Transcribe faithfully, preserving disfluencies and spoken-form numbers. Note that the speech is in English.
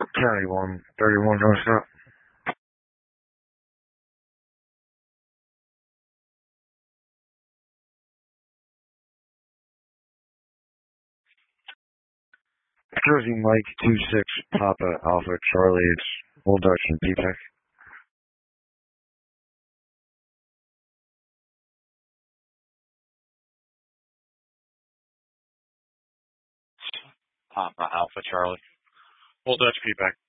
County one, thirty-one North South. Jersey Mike two six Papa Alpha Charlie. It's Old Dutch and P PEC. Papa Alpha Charlie. Old Dutch P PEC.